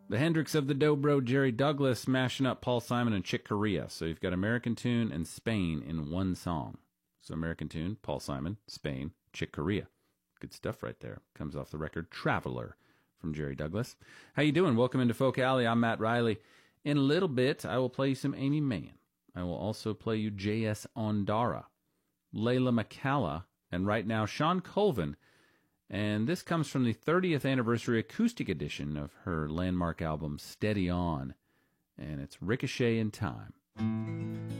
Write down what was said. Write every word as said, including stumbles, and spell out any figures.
The Hendrix of the Dobro, Jerry Douglas, mashing up Paul Simon and Chick Corea. So you've got American Tune and Spain in one song. So American Tune, Paul Simon, Spain, Chick Corea. Good stuff right there. Comes off the record Traveler from Jerry Douglas. How you doing? Welcome into Folk Alley. I'm Matt Riley. In a little bit, I will play you some Amy Mann. I will also play you J S. Ondara, Layla McCalla, and right now Sean Colvin. And this comes from the thirtieth anniversary acoustic edition of her landmark album Steady On. And it's Ricochet in Time.